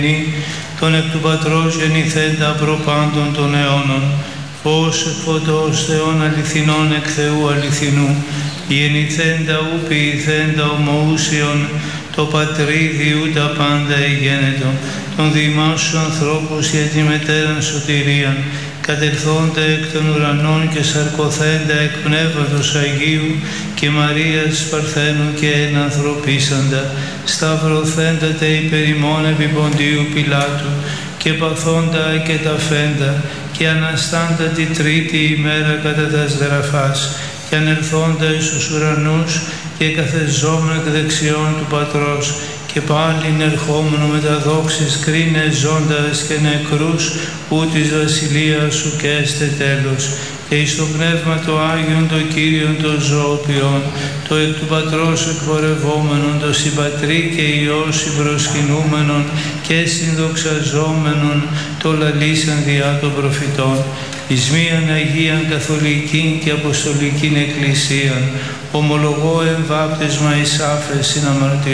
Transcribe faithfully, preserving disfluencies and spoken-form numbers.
τον εκ του Πατρός γεννηθέντα προπάντων των αιώνων, φως εκ φωτός Θεών αληθινών εκ Θεού αληθινού, γεννηθέντα ου ποιηθέντα ομοούσιον, το πατρίδιου τα πάντα εγένετο, των διημάσου ανθρώπους για τη μετέραν σωτηρίαν, κατελθόντα εκ των ουρανών και σαρκωθέντα εκ Πνεύματος Αγίου και Μαρίας Παρθένου και ενανθρωπίσαντα, σταυρωθέντα τε υπερ ημών επί Ποντίου Πιλάτου και παθόντα και ταφέντα και αναστάντα τη τρίτη ημέρα κατά τας γραφάς και ανελθόντα εις τους ουρανούς και καθεζόμενο εκ δεξιών του Πατρός και πάλιν ερχόμενο με τα δόξης κρίνε ζώντας και νεκρούς ού της βασιλείας σου και έστε τέλος. Και εις το Πνεύμα το Άγιον το Κύριον το ζωοποιών, το εκ του Πατρός εκπορευόμενον, το συμπατρί και Υιό συμπροσκυνούμενον και συνδοξαζόμενον, το λαλήσαν διά των προφητών, εις μίαν Αγίαν Καθολικήν και Αποστολικήν Εκκλησίαν, ομολογώ εμβάπτισμα εις άφεσιν αμαρτιών.